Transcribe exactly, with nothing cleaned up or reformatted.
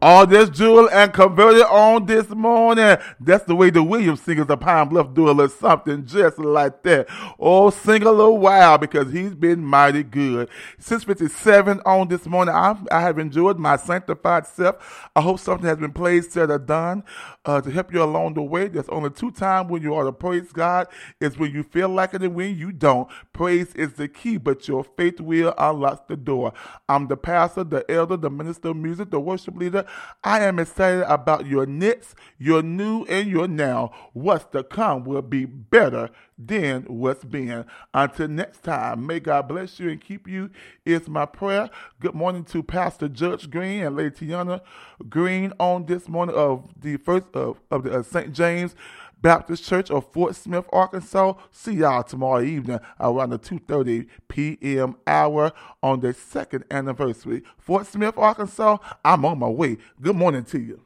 All this jewel and converted on this morning. That's the way the Williams singers of Pine Bluff do a little something just like that. Oh, sing a little while because he's been mighty good. six fifty-seven on this morning. I'm, I have enjoyed my sanctified self. I hope something has been played, said, or done uh, to help you along the way. There's only two times when you ought to praise God. It's when you feel like it and when you don't. Praise is the key, but your faith will unlock the door. I'm the pastor, the elder, the minister of music, the worship leader. I am excited about your next, your new, and your now. What's to come will be better than what's been. Until next time, may God bless you and keep you is my prayer. Good morning to Pastor Judge Green and Lady Tiana Green on this morning of the first of, of the uh, Saint James Baptist Church of Fort Smith, Arkansas. See y'all tomorrow evening around the two thirty p.m. hour on the second anniversary. Fort Smith, Arkansas, I'm on my way. Good morning to you.